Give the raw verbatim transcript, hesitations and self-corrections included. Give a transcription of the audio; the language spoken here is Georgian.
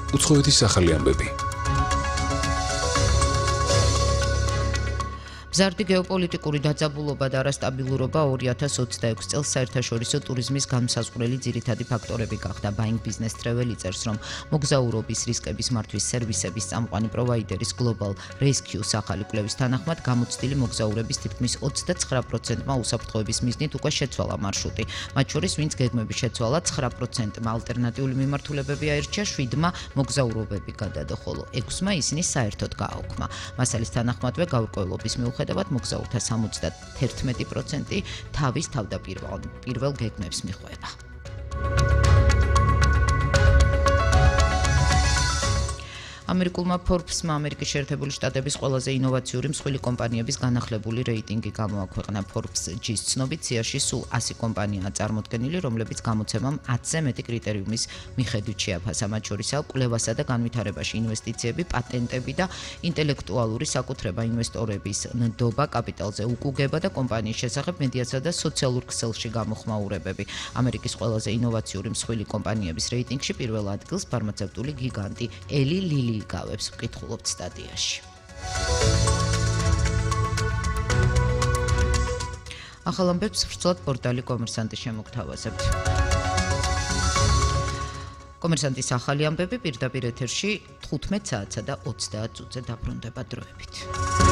უცხოეთის ახალი ამბები. მზარდი გეოპოლიტიკური დაძაბულობა და არასტაბილურობა ორი ათას ოცდაექვსი წელს საერთაშორისო ტურიზმის განმსაზღვრელი ძირითადი ფაქტორები გახდა. Buying Business Travel იწერს, რომ მოგზაურობის რისკების მართვის სერვისების წამყვანი პროვაიდერის Global Rescue-ს ახალი კვლევის თანახმად გამოცდილი მოგზაურების თითქმის ოცდაცხრა პროცენტმა უსაფრთხოების მიზნით უკვე შეცვალა მარშრუტი. მათ შორის, ვინც გეგმები შეცვალა, ცხრა პროცენტმა ალტერნატიული მიმართულებები აირჩია, შვიდმა მოგზაურობები გადადო, ხოლო ექვსმა ისინი საერთოდ გააუქმა. მასალის თანახმადვე გაურკვევლობის მიუხედავად მოგზაურთა სამოცდაათერთმეტი პროცენტი თავის თავდაპირველ პირველ გეგმებს მიჰყვება. ამერიკულმა Forbes-მა ამერიკის შეერთებული შტატების ყველაზე ინოვაციური მსხვილი კომპანიების განახლებული რეიტინგი გამოაქვეყნა. Forbes-ის ცნობით სიაში სულ ასი კომპანიაა წარმოდგენილი, რომლებიც გამოცემამ ათზე მეტი კრიტერიუმის მიხედვით შეაფასა. მათ შორისაა კვლევასა და განვითარებაში ინვესტიციები, პატენტები და ინტელექტუალური საკუთრება, ინვესტორების ნდობა, კაპიტალზე უკუგება და კომპანიის შესახებ მედიასა და სოციალურ ქსელში გამოხმაურებები. ამერიკის ყველაზე ინოვაციური მსხვილი კომპანიების რეიტინგში პირველ ადგილს ფარმაცევტული გიგანტი Eli Lilly იგავებს, ვკითხულობთ სტატიაში. ახალ ამბებს ვრცლად პორტალი კომერსანტი შემოგთავაზებთ. კომერსანტის ახალი ამბები პირდაპირ ეთერში თხუთმეტ საათსა და ოცდაათ წუთზე დაბრუნდება დროებით.